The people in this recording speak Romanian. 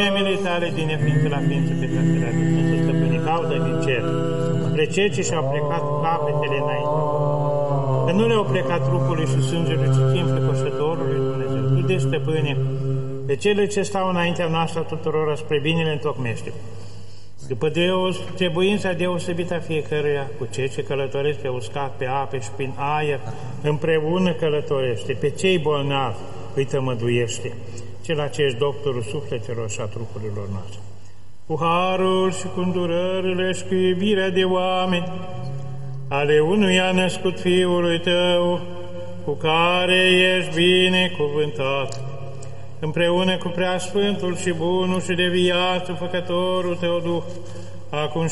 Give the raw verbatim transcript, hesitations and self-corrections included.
milei tale din neființă la ființă pe care le-a dus, însă stăpâni caudă din cer, spre cei ce și-au plecat capetele înainte. Că nu le-au plecat trupului și sângelui, ci timp plecășătorului Dumnezeu. Tu de stăpâne, pe cele ce stau înaintea noastră tuturor spre binele întocmește. După trebuința deosebită a fiecăruia, cu cei ce călătoresc pe uscat, pe ape și prin aer, împreună călătorește, pe cei bolnavi îi tămăduiește, cel ce ești doctorul sufletelor și a trupurilor noastre. Cu harul și cu îndurările și cu iubirea de oameni, ale unuia născut Fiului Tău, cu care ești binecuvântat, împreună cu Preasfântul și Bunul și de viață Făcătorul Tău Duh, acum